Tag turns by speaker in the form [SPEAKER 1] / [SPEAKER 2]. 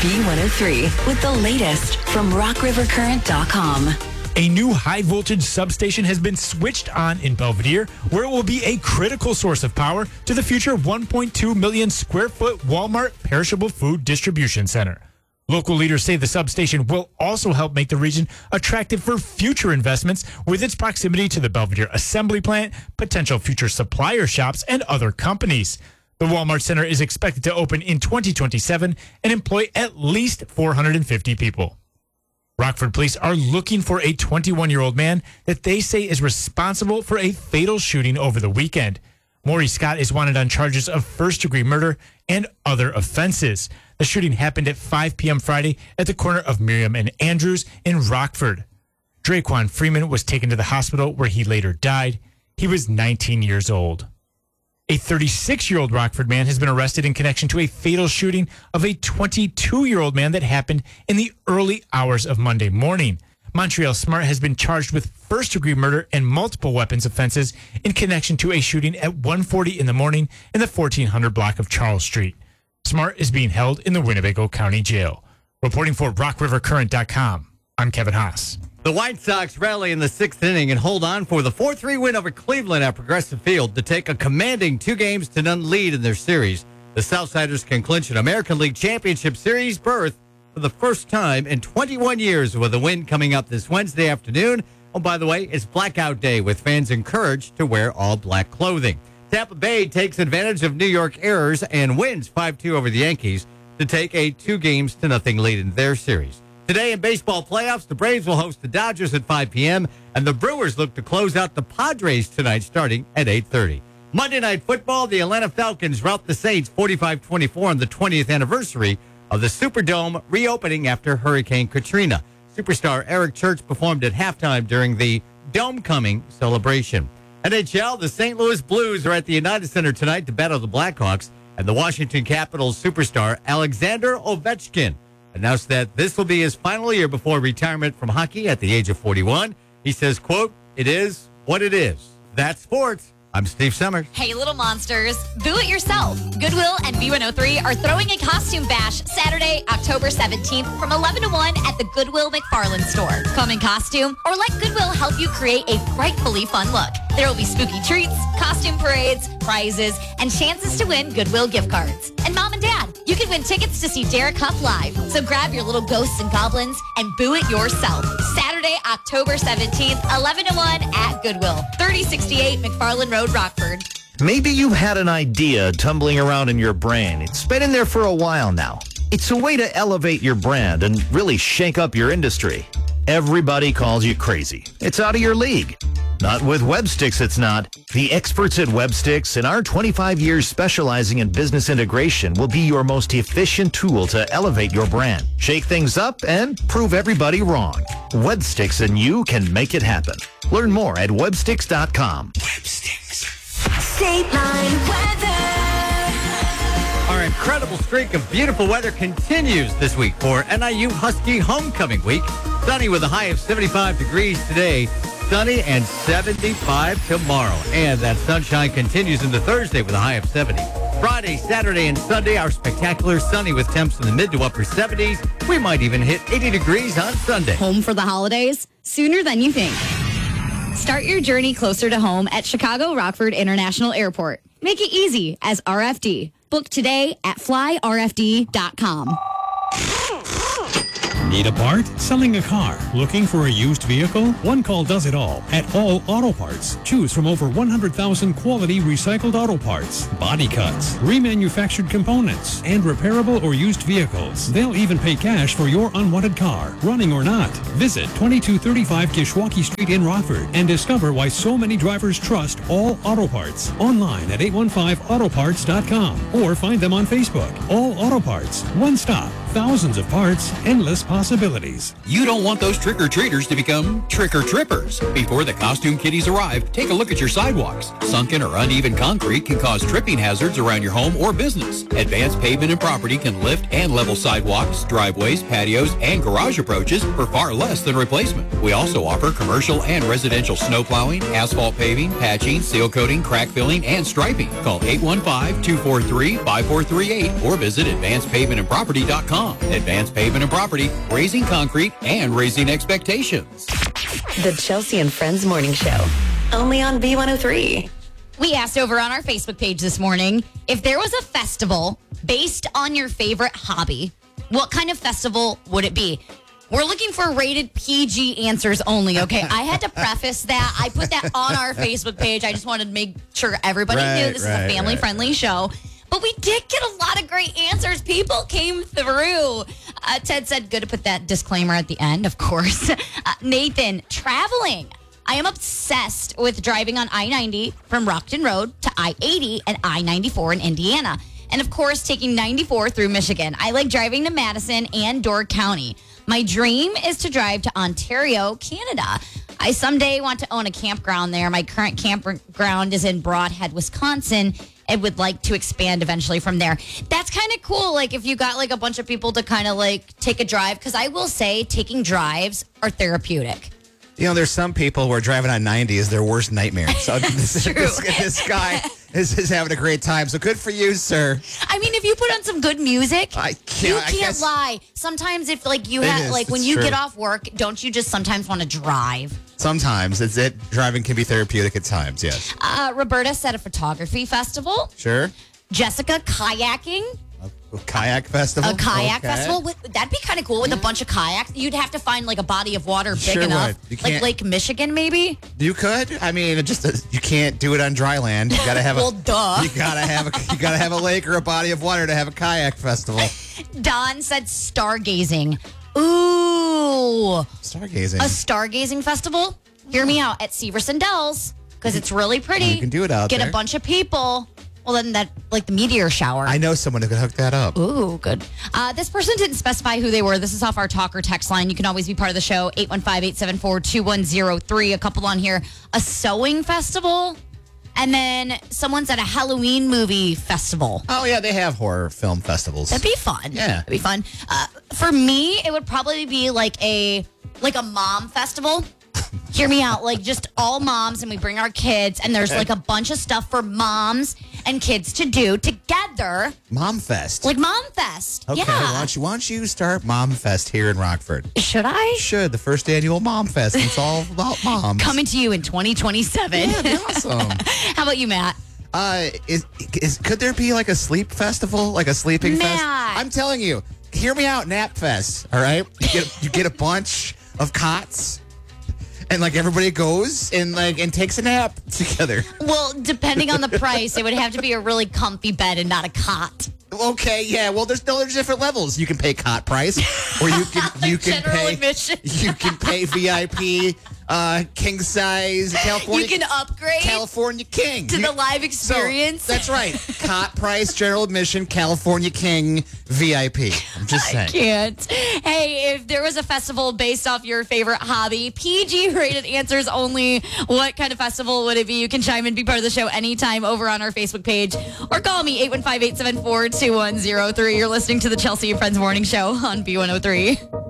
[SPEAKER 1] B103 with the latest from rockrivercurrent.com.
[SPEAKER 2] A new high-voltage substation has been switched on in Belvedere, where it will be a critical source of power to the future 1.2 million square foot Walmart perishable food distribution center. Local leaders say the substation will also help make the region attractive for future investments with its proximity to the Belvedere assembly plant, potential future supplier shops, and other companies. The Walmart Center is expected to open in 2027 and employ at least 450 people. Rockford police are looking for a 21-year-old man that they say is responsible for a fatal shooting over the weekend. Maury Scott is wanted on charges of first-degree murder and other offenses. The shooting happened at 5 p.m. Friday at the corner of Miriam and Andrews in Rockford. Draquan Freeman was taken to the hospital where he later died. He was 19 years old. A 36-year-old Rockford man has been arrested in connection to a fatal shooting of a 22-year-old man that happened in the early hours of Monday morning. Montreal Smart has been charged with first-degree murder and multiple weapons offenses in connection to a shooting at 1:40 in the morning in the 1400 block of Charles Street. Smart is being held in the Winnebago County Jail. Reporting for RockRiverCurrent.com, I'm Kevin Haas.
[SPEAKER 3] The White Sox rally in the sixth inning and hold on for the 4-3 win over Cleveland at Progressive Field to take a commanding 2-0 lead in their series. The Southsiders can clinch an American League Championship Series berth for the first time in 21 years with a win coming up this Wednesday afternoon. Oh, by the way, it's Blackout Day with fans encouraged to wear all black clothing. Tampa Bay takes advantage of New York errors and wins 5-2 over the Yankees to take a 2-0 lead in their series. Today in baseball playoffs, the Braves will host the Dodgers at 5 p.m., and the Brewers look to close out the Padres tonight starting at 8:30. Monday Night Football, the Atlanta Falcons rout the Saints 45-24 on the 20th anniversary of the Superdome reopening after Hurricane Katrina. Superstar Eric Church performed at halftime during the Dome-coming celebration. NHL, the St. Louis Blues are at the United Center tonight to battle the Blackhawks, and the Washington Capitals superstar Alexander Ovechkin announced that this will be his final year before retirement from hockey at the age of 41. He says, quote, "It is what it is." That's sports. I'm Steve Summers.
[SPEAKER 4] Hey, little monsters, boo it yourself. Goodwill and B103 are throwing a costume bash Saturday, October 17th from 11 to 1 at the Goodwill McFarland store. Come in costume or let Goodwill help you create a frightfully fun look. There will be spooky treats, costume parades, prizes, and chances to win Goodwill gift cards. And Mom and Dad, you can win tickets to see Derek Huff live. So grab your little ghosts and goblins and boo it yourself. Saturday, October 17th, 11 to 1 at Goodwill, 3068 McFarland Road, Rockford.
[SPEAKER 5] Maybe you've had an idea tumbling around in your brain. It's been in there for a while now. It's a way to elevate your brand and really shake up your industry. Everybody calls you crazy. It's out of your league. Not with WebSticks, it's not. The experts at WebSticks and our 25 years specializing in business integration will be your most efficient tool to elevate your brand, shake things up, and prove everybody wrong. WebSticks and you can make it happen. Learn more at websticks.com.
[SPEAKER 1] WebSticks. State Line weather.
[SPEAKER 3] Our incredible streak of beautiful weather continues this week for NIU Husky Homecoming Week. Sunny with a high of 75 degrees today. Sunny and 75 tomorrow. And that sunshine continues into Thursday with a high of 70. Friday, Saturday, and Sunday are spectacular sunny with temps in the mid to upper 70s. We might even hit 80 degrees on Sunday.
[SPEAKER 4] Home for the holidays? Sooner than you think. Start your journey closer to home at Chicago Rockford International Airport. Make it easy as RFD. Book today at flyrfd.com.
[SPEAKER 6] Need a part? Selling a car? Looking for a used vehicle? One call does it all at All Auto Parts. Choose from over 100,000 quality recycled auto parts, body cuts, remanufactured components, and repairable or used vehicles. They'll even pay cash for your unwanted car, running or not. Visit 2235 Kishwaukee Street in Rockford and discover why so many drivers trust All Auto Parts. Online at 815autoparts.com or find them on Facebook. All Auto Parts. One stop. Thousands of parts. Endless possibilities.
[SPEAKER 7] You don't want those trick-or-treaters to become trick-or-trippers. Before the costume kiddies arrive, take a look at your sidewalks. Sunken or uneven concrete can cause tripping hazards around your home or business. Advanced Pavement and Property can lift and level sidewalks, driveways, patios, and garage approaches for far less than replacement. We also offer commercial and residential snow plowing, asphalt paving, patching, seal coating, crack filling, and striping. Call 815-243-5438 or visit advancedpavementandproperty.com. AdvancePavement.com. Advanced Pavement and Property, raising concrete and raising expectations.
[SPEAKER 1] The Chelsea and Friends Morning Show. Only on B103.
[SPEAKER 4] We asked over on our Facebook page this morning if there was a festival based on your favorite hobby, what kind of festival would it be? We're looking for rated PG answers only, okay? I had to preface that. I put that on our Facebook page. I just wanted to make sure everybody knew this is a family-friendly show. But we did get a lot of great answers. People came through. Ted said, good to put that disclaimer at the end, of course. Nathan, traveling. I am obsessed with driving on I-90 from Rockton Road to I-80 and I-94 in Indiana. And, of course, taking 94 through Michigan. I like driving to Madison and Door County. My dream is to drive to Ontario, Canada. I someday want to own a campground there. My current campground is in Broadhead, Wisconsin, and would like to expand eventually from there. That's kind of cool, like if you got like a bunch of people to kind of like take a drive, because I will say taking drives are therapeutic.
[SPEAKER 8] You know, there's some people where driving on 90 is their worst nightmare. So this guy is having a great time. So good for you, sir.
[SPEAKER 4] I mean, if you put on some good music, you
[SPEAKER 8] I
[SPEAKER 4] can't
[SPEAKER 8] guess,
[SPEAKER 4] lie. Sometimes if like you have, like when you get off work, don't you just sometimes want to drive?
[SPEAKER 8] Sometimes it's it. Driving can be therapeutic at times, yes.
[SPEAKER 4] Roberta said a photography festival.
[SPEAKER 8] Sure.
[SPEAKER 4] Jessica, kayaking.
[SPEAKER 8] A kayak festival?
[SPEAKER 4] A kayak festival? That'd be kind of cool with a bunch of kayaks. You'd have to find like a body of water big enough. Like Lake Michigan, maybe?
[SPEAKER 8] You could. I mean, you can't do it on dry land. You gotta have
[SPEAKER 4] well, duh.
[SPEAKER 8] You gotta have a lake or a body of water to have a kayak festival.
[SPEAKER 4] Don said stargazing. Ooh.
[SPEAKER 8] Stargazing.
[SPEAKER 4] A stargazing festival? Hear me out. At Severson Dells, because it's really pretty.
[SPEAKER 8] You can do it out there.
[SPEAKER 4] Get a bunch of people. Well, then that, like the meteor shower.
[SPEAKER 8] I know someone who could hook that up.
[SPEAKER 4] Ooh, good. This person didn't specify who they were. This is off our talk or text line. You can always be part of the show, 815-874-2103. A couple on here. A sewing festival. And then someone's at a Halloween movie festival.
[SPEAKER 8] Oh, yeah, they have horror film festivals.
[SPEAKER 4] That'd be fun.
[SPEAKER 8] Yeah.
[SPEAKER 4] That'd be fun. For me, it would probably be like a mom festival. Hear me out. Like just all moms, and we bring our kids, and there's like a bunch of stuff for moms and kids to do together.
[SPEAKER 8] Mom Fest.
[SPEAKER 4] Like Mom Fest.
[SPEAKER 8] Okay,
[SPEAKER 4] yeah.
[SPEAKER 8] why don't you start Mom Fest here in Rockford?
[SPEAKER 4] Should I?
[SPEAKER 8] Should. The first annual Mom Fest. It's all about moms.
[SPEAKER 4] Coming to you in 2027.
[SPEAKER 8] Yeah, that'd be awesome.
[SPEAKER 4] How about you, Matt?
[SPEAKER 8] Could there be like a sleep festival? Like a sleeping fest?
[SPEAKER 4] Matt.
[SPEAKER 8] I'm telling you. Hear me out, Nap Fest. All right? You get a bunch of cots. And like everybody goes and takes a nap together.
[SPEAKER 4] Well, depending on the price, it would have to be a really comfy bed and not a cot.
[SPEAKER 8] Okay, yeah. Well, there's different levels. You can pay cot price, or you can
[SPEAKER 4] General admission.
[SPEAKER 8] You can pay VIP, king size California.
[SPEAKER 4] You can upgrade
[SPEAKER 8] California King
[SPEAKER 4] to the live experience.
[SPEAKER 8] So, that's right. Cot price, general admission, California King, VIP. I'm just saying.
[SPEAKER 4] I can't. Hey, if there was a festival based off your favorite hobby, PG rated answers only. What kind of festival would it be? You can chime in, be part of the show anytime over on our Facebook page, or call me 815-874-2103. You're listening to the Chelsea and Friends Morning Show on B103.